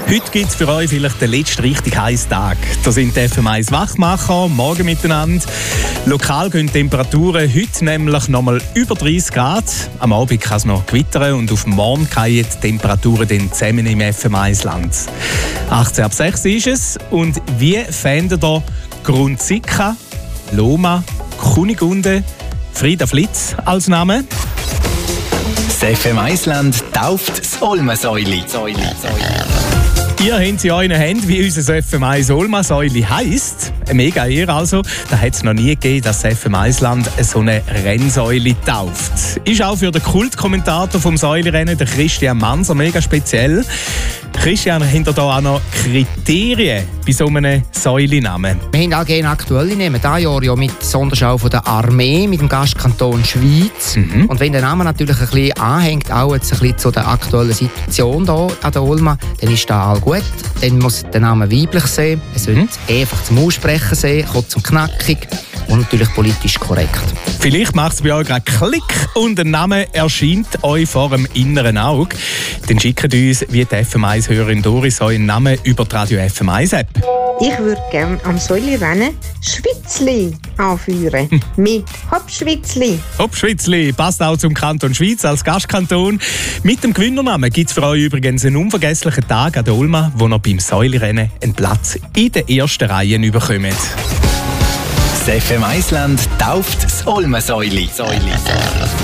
Heute gibt es für euch vielleicht den letzten richtig heißen Tag. Da sind die FM1 Wachmacher, morgen miteinander. Lokal gehen die Temperaturen heute nämlich nochmal über 30 Grad. Am Abend kann es noch gewittern und auf morgen fallen die Temperaturen dann zusammen im FM1-Land. 18 ab 6 ist es. Und wie fändet ihr Grundsika, Loma, Kunigunde, Frieda Flitz als Name? Das FM1-Land tauft das Olmasäuli. Ihr habt sie in euren Händen, wie unser FM1 Olmasäuli heisst. Eine mega Ehre also. Da hat es noch nie gegeben, dass das FM1-Land so eine Rennsäule tauft. Ist auch für den Kultkommentator vom Säulerennen, der Christian Manser, mega speziell. Christian, habt ihr da auch noch Kriterien bei so einem Säulenamen? Wir haben auch gerne aktuelle Namen. Dieses Jahr ja mit Sonderschau von der Armee, mit dem Gastkanton Schweiz. Und wenn der Name natürlich ein bisschen anhängt, auch jetzt ein bisschen zu der aktuellen Situation hier an der Olma, dann ist da all gut. Dann muss der Name weiblich sein. Es wird einfach zum Aussprechen sein, kurz und knackig und natürlich politisch korrekt. Vielleicht macht es bei euch gerade Klick und ein Name erscheint euch vor dem inneren Auge. Dann schickt uns, wie die FM1-Hörerin Doris, euren Namen über die Radio FM1-App. Ich würde gerne am Säulerennen Schwitzli anführen. Mit Hopschwitzli. Hopschwitzli passt auch zum Kanton Schweiz als Gastkanton. Mit dem Gewinnernamen gibt es für euch übrigens einen unvergesslichen Tag an der Olma, wo ihr beim Säulerennen einen Platz in den ersten Reihen bekommt. Das FM1-Land tauft das Olmasäuli.